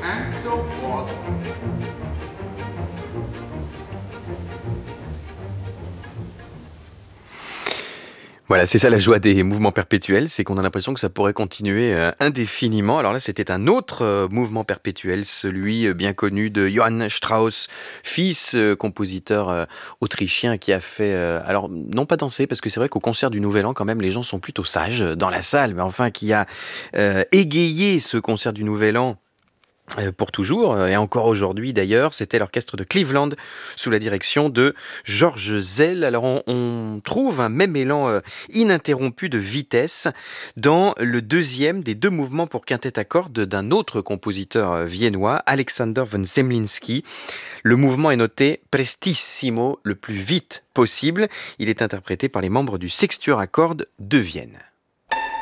and so forth. Voilà, c'est ça la joie des mouvements perpétuels, c'est qu'on a l'impression que ça pourrait continuer indéfiniment. Alors là, c'était un autre mouvement perpétuel, celui bien connu de Johann Strauss, fils compositeur autrichien qui a fait, alors non pas danser, parce que c'est vrai qu'au concert du Nouvel An, quand même, les gens sont plutôt sages dans la salle, mais enfin qui a égayé ce concert du Nouvel An pour toujours, et encore aujourd'hui d'ailleurs, c'était l'orchestre de Cleveland sous la direction de George Zell. Alors on trouve un même élan ininterrompu de vitesse dans le deuxième des deux mouvements pour quintette à cordes d'un autre compositeur viennois, Alexander von Zemlinsky. Le mouvement est noté prestissimo, le plus vite possible. Il est interprété par les membres du Sextuor à cordes de Vienne.